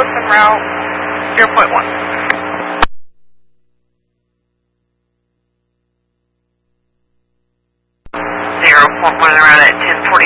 close en route, 0.1. 0.1 around at 10:45.